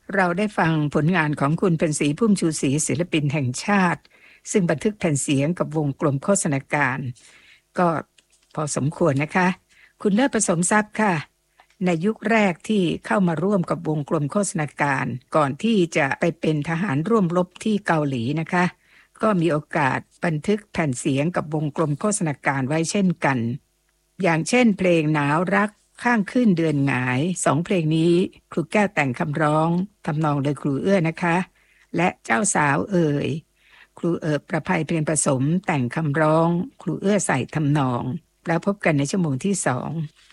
เราได้ฟังผลงานของคุณเพ็ญศรีพุ่มชูศรีศิลปินแห่งชาติซึ่งบันทึกแผ่นเสียงกับวงกลมโฆษณาการก็พอสมควรนะคะคุณเลิศผสมทรัพย์ค่ะในยุคแรกที่เข้ามาร่วมกับวงกลมโฆษณาการก่อนที่จะไปเป็นทหารร่วมรบที่เกาหลีนะคะก็มีโอกาสบันทึกแผ่นเสียงกับวงกลมโฆษณาการไว้เช่นกันอย่างเช่นเพลงหนาวรักข้างขึ้นเดือนหงาย2เพลงนี้ครูแก้วแต่งคำร้องทำนองโดยครูเอื้อนะคะและเจ้าสาวเอ่ยครูประภัยเพียรผสมแต่งคำร้องครูเอื้อใส่ทำนองแล้วพบกันในชั่วโมงที่2